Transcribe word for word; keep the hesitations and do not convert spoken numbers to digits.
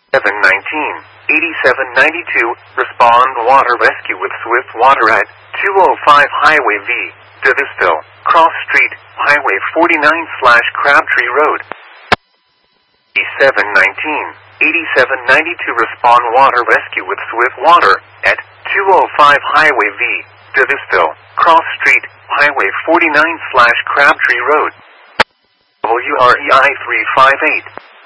seven nineteen, eighty-seven ninety-two, respond water rescue with Swift Water at two oh five Highway V, Davisville, Cross Street, Highway forty-nine slash Crabtree Road. seven nineteen, eighty-seven ninety-two, respond water rescue with Swift Water at two oh five Highway V, Davisville, Cross Street, Highway forty-nine slash Crabtree Road. W R E I three five eight.